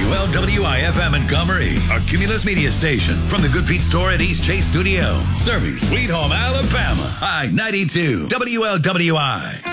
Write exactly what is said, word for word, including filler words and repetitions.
W L W I F M Montgomery, a Cumulus media station from the Good Feet store at East Chase Studio. Serving Sweet Home, Alabama. I ninety-two W L W I.